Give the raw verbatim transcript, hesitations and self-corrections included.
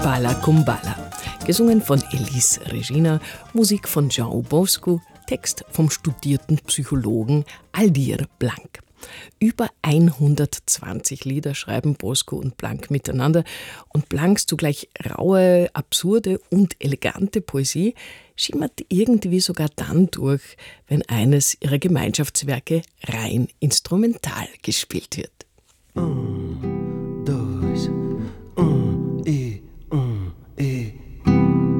Bala Kumbala. Gesungen von Elis Regina, Musik von Jean Bosco, Text vom studierten Psychologen Aldir Blanc. Über hundertzwanzig Lieder schreiben Bosco und Blanc miteinander und Blancs zugleich raue, absurde und elegante Poesie schimmert irgendwie sogar dann durch, wenn eines ihrer Gemeinschaftswerke rein instrumental gespielt wird. Mm.